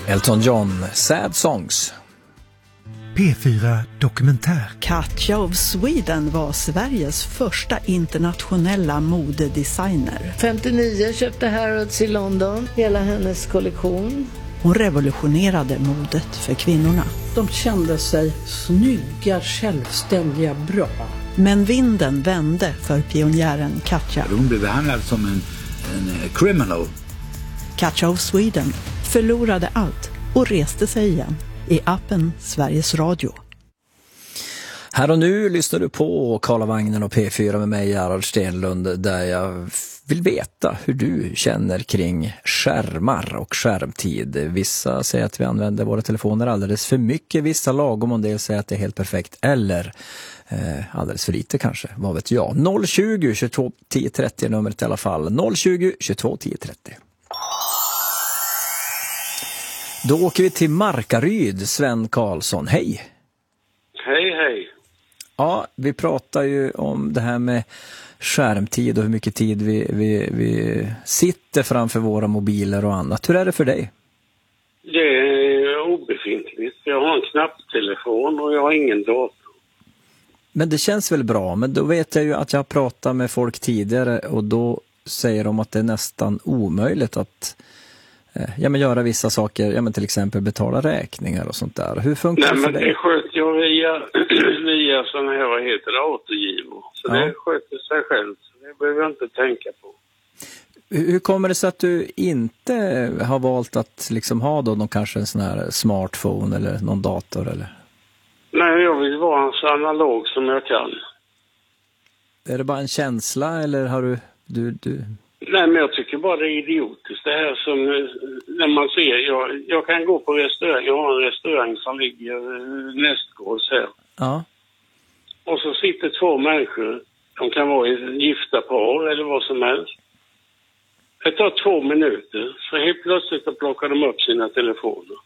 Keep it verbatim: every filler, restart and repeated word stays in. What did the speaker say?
Elton John, Sad Songs. P fyra Dokumentär. Katja of Sweden var Sveriges första internationella modedesigner. femtionio köpte Harrods i London, hela hennes kollektion. Hon revolutionerade modet för kvinnorna. De kände sig snygga, självständiga, bra. Men vinden vände för pionjären Katja. Hon blev behandlad som en, en criminal. Katja of Sweden förlorade allt och reste sig igen i appen Sveriges Radio. Här och nu lyssnar du på Karlavagnen och P fyra med mig, Gerhard Stenlund, där jag vill veta hur du känner kring skärmar och skärmtid. Vissa säger att vi använder våra telefoner alldeles för mycket, vissa lagom, och en del säger att det är helt perfekt, eller eh, alldeles för lite kanske, vad vet jag. noll tjugo tjugotvå tio trettio numret i alla fall. noll tjugo tjugotvå tio trettio. Då åker vi till Markaryd, Sven Karlsson. Hej! Hej, hej. Ja, vi pratar ju om det här med skärmtid och hur mycket tid vi, vi, vi sitter framför våra mobiler och annat. Hur är det för dig? Det är obefintligt. Jag har en knapptelefon och jag har ingen dator. Men det känns väl bra, men då vet jag ju att jag har pratat med folk tidigare och då säger de att det är nästan omöjligt att ja, men göra vissa saker, ja, men till exempel betala räkningar och sånt där. Hur funkar Nej, det för men dig? det sköter jag via, via sådana här, vad heter det, autogivor. Så Ja. det sköter sig själv, så det behöver jag inte tänka på. Hur hur kommer det sig att du inte har valt att liksom ha då någon, kanske en sån här smartphone eller någon dator eller? Nej, jag vill vara så analog som jag kan. Är det bara en känsla eller har du, du, du... Nej, men jag tycker bara det är idiotiskt. Det här som, när man ser, jag, jag kan gå på restaurang, jag har en restaurang som ligger nästgårds här. Ja. Och så sitter två människor, de kan vara gifta par eller vad som helst. Det tar två minuter, så helt plötsligt plockar de upp sina telefoner.